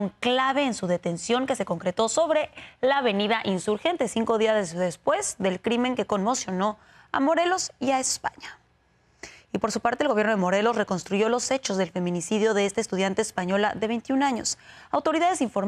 clave en su detención que se concretó sobre la avenida Insurgente, 5 días después del crimen que conmocionó a Morelos y a España. Y por su parte, el gobierno de Morelos reconstruyó los hechos del feminicidio de esta estudiante española de 21 años. Autoridades informaron